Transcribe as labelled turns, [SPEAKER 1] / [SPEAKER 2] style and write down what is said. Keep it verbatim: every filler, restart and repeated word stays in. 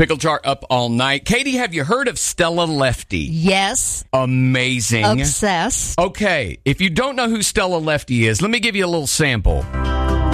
[SPEAKER 1] Pickle Jar up all night. Katie, have you heard of Stella Lefty?
[SPEAKER 2] Yes.
[SPEAKER 1] Amazing.
[SPEAKER 2] Obsessed.
[SPEAKER 1] Okay, if you don't know who Stella Lefty is, let me give you a little sample.